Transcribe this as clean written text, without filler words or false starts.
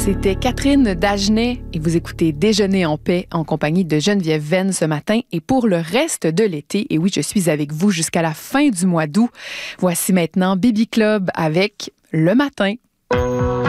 C'était Catherine Dagenet et vous écoutez Déjeuner en paix en compagnie de Geneviève Venn ce matin et pour le reste de l'été. Et oui, je suis avec vous jusqu'à la fin du mois d'août. Voici maintenant Baby Club avec Le Matin.